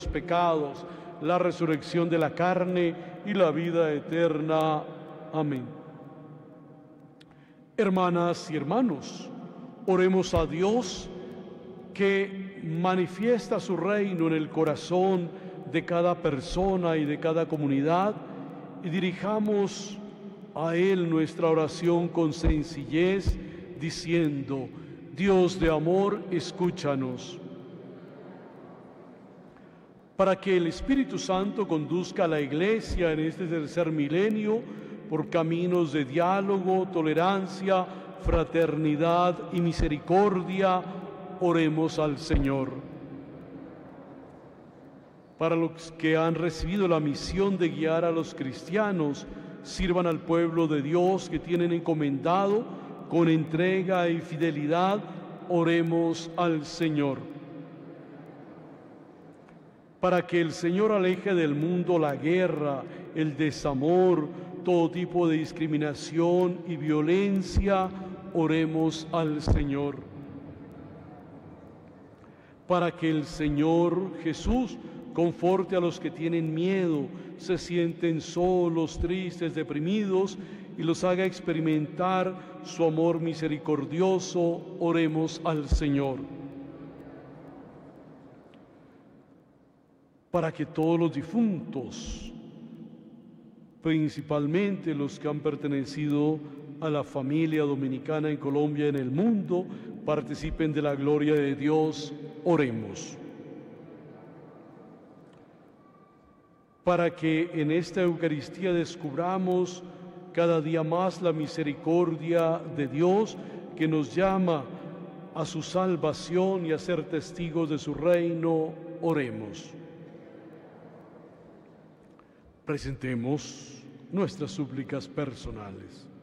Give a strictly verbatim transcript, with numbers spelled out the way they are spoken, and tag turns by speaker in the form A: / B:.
A: pecados, la resurrección de la carne y la vida eterna. Amén. Hermanas y hermanos, oremos a Dios que manifiesta su reino en el corazón de cada persona y de cada comunidad, y dirijamos a Él nuestra oración con sencillez, diciendo: Dios de amor, escúchanos. Para que el Espíritu Santo conduzca a la Iglesia en este tercer milenio por caminos de diálogo, tolerancia, fraternidad y misericordia, oremos al Señor. Para los que han recibido la misión de guiar a los cristianos, sirvan al pueblo de Dios que tienen encomendado con entrega y fidelidad, oremos al Señor. Para que el Señor aleje del mundo la guerra, el desamor, todo tipo de discriminación y violencia, oremos al Señor. Para que el Señor Jesús conforte a los que tienen miedo, se sienten solos, tristes, deprimidos, y los haga experimentar su amor misericordioso, oremos al Señor. Para que todos los difuntos, principalmente los que han pertenecido a la familia dominicana en Colombia y en el mundo, participen de la gloria de Dios, oremos. Para que en esta Eucaristía descubramos cada día más la misericordia de Dios, que nos llama a su salvación y a ser testigos de su reino, oremos. Presentemos nuestras súplicas personales.